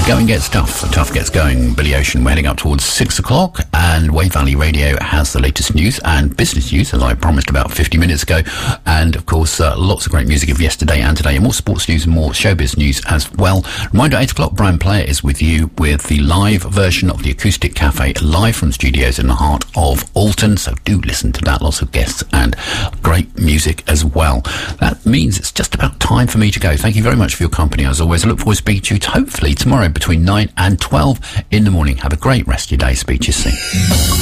Going Gets Tough. Tough Gets Going. Billy Ocean. We're heading up towards 6 o'clock, and Wave Valley Radio has the latest news and business news, as I promised about 50 minutes ago. And, of course, lots of great music of yesterday and today, and more sports news and more showbiz news as well. Reminder, 8 o'clock, Brian Player is with you with the live version of the Acoustic Cafe, live from studios in the heart of Alton. So do listen to that. Lots of guests and great music as well. That means it's just about time for me to go. Thank you very much for your company, as always. I look forward to speaking to you hopefully tomorrow between 9 and 12 in the morning. Have a great rest of your day. Speak to you soon.